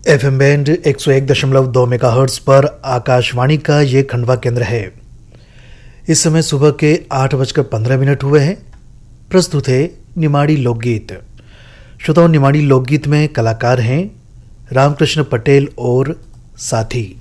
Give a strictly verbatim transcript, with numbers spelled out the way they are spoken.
F M band एक सौ एक दशमलव दो मेगाहर्ट्ज पर आकाशवाणी का ये खंडवा केंद्र है। इस समय सुबह के आठ बजकर पंद्रह मिनट हुए हैं। प्रस्तुत है निमाड़ी लोकगीत। श्रोताओं, निमाड़ी लोकगीत में कलाकार हैं रामकृष्ण पटेल और साथी।